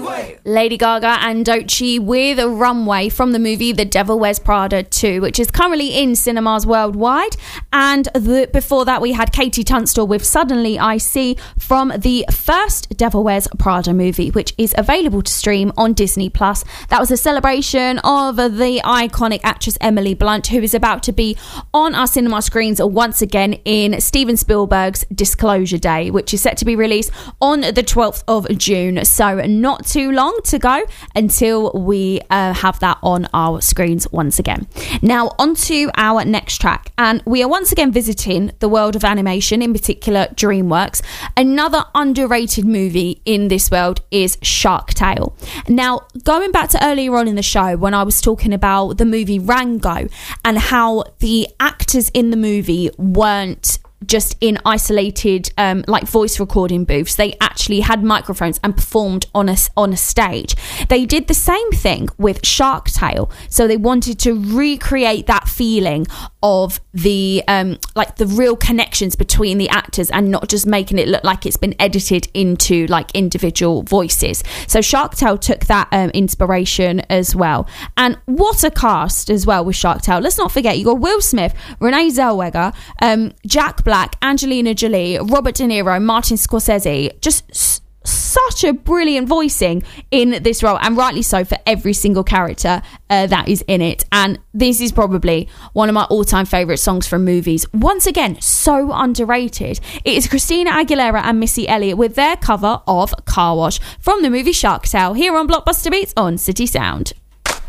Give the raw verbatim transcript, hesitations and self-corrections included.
Runway. Lady Gaga and Doechii with Runway from the movie The Devil Wears Prada two, which is currently in cinemas worldwide. And the, before that, we had Katie Tunstall with Suddenly I See from the first Devil Wears Prada movie, which is available to stream on Disney Plus. That was a celebration of the iconic actress Emily Blunt, who is about to be on our cinema screens once again in Steven Spielberg's Disclosure Day, which is set to be released on the twelfth of June. So not too long to go until we uh, have that on our screens once again. Now on to our next track, and we are once again visiting the world of animation, in particular DreamWorks. Another underrated movie in this world is Shark Tale. Now, going back to earlier on in the show when I was talking about the movie Rango and how the actors in the movie weren't just in isolated um, like voice recording booths, they actually had microphones and performed on a, on a stage. They did the same thing with Shark Tale, so they wanted to recreate that feeling of the um, like the real connections between the actors and not just making it look like it's been edited into like individual voices. So Shark Tale took that um, inspiration as well, and what a cast as well with Shark Tale. Let's not forget, you got Will Smith, Renee Zellweger, um, Jack Black, Angelina Jolie, Robert De Niro, Martin Scorsese. Just s- such a brilliant voicing in this role, and rightly so for every single character uh, that is in it. And this is probably one of my all-time favourite songs from movies. Once again, so underrated. It is Christina Aguilera and Missy Elliott with their cover of Car Wash from the movie Shark Tale, here on Blockbuster Beats on City Sound.